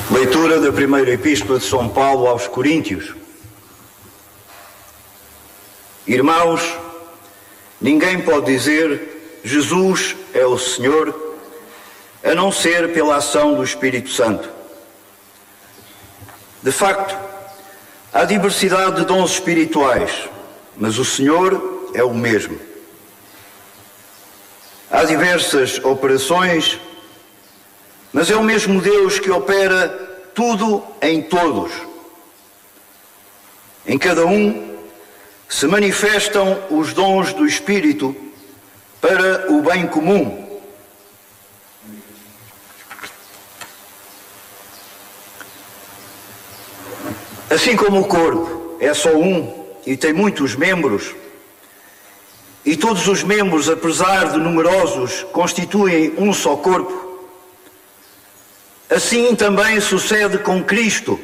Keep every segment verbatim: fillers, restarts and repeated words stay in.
Leitura da primeira Epístola de São Paulo aos Coríntios. Irmãos, ninguém pode dizer Jesus é o Senhor, a não ser pela ação do Espírito Santo. De facto, há diversidade de dons espirituais, mas o Senhor é o mesmo. Há diversas operações, mas é o mesmo Deus que opera tudo em todos. Em cada um se manifestam os dons do Espírito para o bem comum. Assim como o corpo é só um e tem muitos membros, e todos os membros, apesar de numerosos, constituem um só corpo, assim também sucede com Cristo.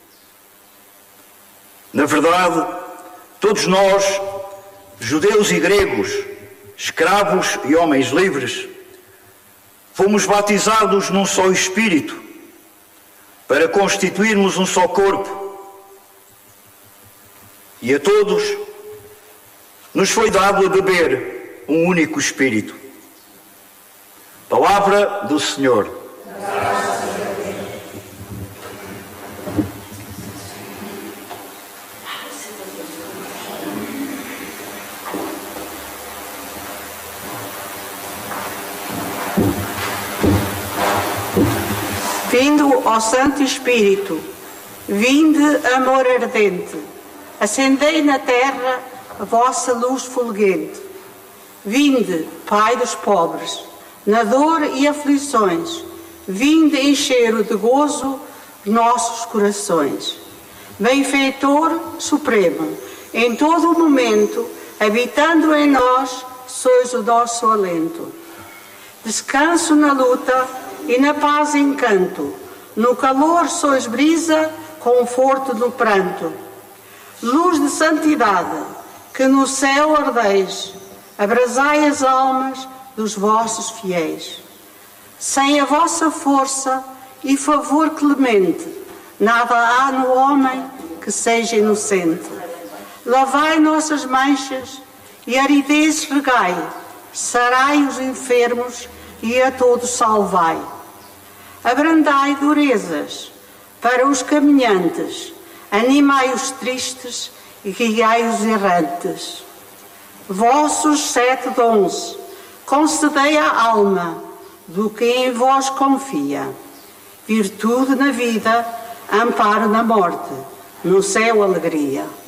Na verdade, todos nós, judeus e gregos, escravos e homens livres, fomos batizados num só Espírito, para constituirmos um só corpo. E a todos nos foi dado a beber um único Espírito. Palavra do Senhor. Vindo ao Santo Espírito, vinde amor ardente, acendei na terra a vossa luz fulgente. Vinde, Pai dos pobres, na dor e aflições, vinde encher de gozo nossos corações. Benfeitor supremo, em todo o momento, habitando em nós, sois o nosso alento. Descanso na luta e na paz encanto, no calor sois brisa, conforto no pranto. Luz de santidade, que no céu ardeis, abrasai as almas dos vossos fiéis. Sem a vossa força e favor clemente, nada há no homem que seja inocente. Lavai nossas manchas e aridez regai, sarai os enfermos e a todos salvai. Abrandai durezas para os caminhantes, animai os tristes e guiai os errantes. Vossos sete dons concedei à alma do que em vós confia. Virtude na vida, amparo na morte, no céu alegria.